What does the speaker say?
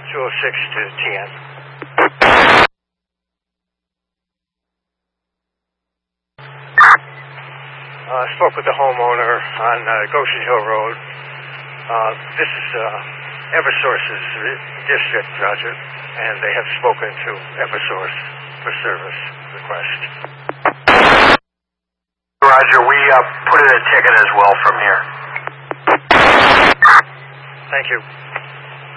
206 to TN. I spoke with the homeowner on Goshen Hill Road. This is Eversource's district, Roger, and they have spoken to Eversource for service request. Roger, we put in a ticket as well from here. Thank you.